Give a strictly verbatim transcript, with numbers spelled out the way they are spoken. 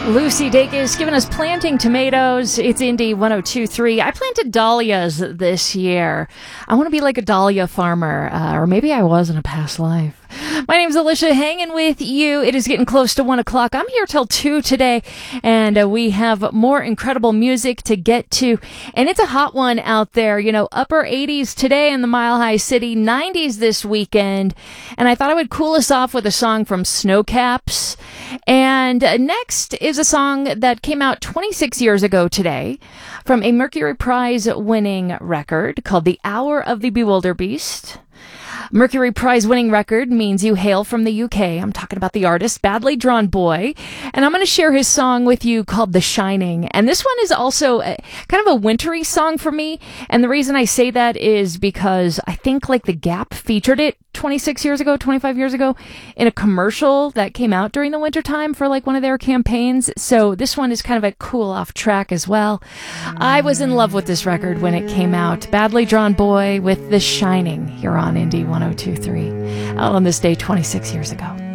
Lucy Dacus giving us Planting Tomatoes. It's Indie one oh two point three. I planted dahlias this year. I want to be like a dahlia farmer, uh, or maybe I was in a past life. My name's Alicia, hanging with you. It is getting close to one o'clock. I'm here till two today, and uh, we have more incredible music to get to. And it's a hot one out there. You know, upper eighties today in the Mile High City, nineties this weekend. And I thought I would cool us off with a song from Snowcaps. And uh, next is a song that came out twenty-six years ago today from a Mercury Prize winning record called The Hour of the Bewilderbeast. Mercury Prize winning record means you hail from the U K. I'm talking about the artist Badly Drawn Boy, and I'm going to share his song with you called The Shining. And this one is also a, kind of a wintry song for me, and the reason I say that is because I think like The Gap featured it twenty-six years ago, twenty-five years ago in a commercial that came out during the wintertime for like one of their campaigns. So this one is kind of a cool off track as well. I was in love with this record when it came out. Badly Drawn Boy with The Shining here on Indie one oh two point three. Out on this day twenty-six years ago.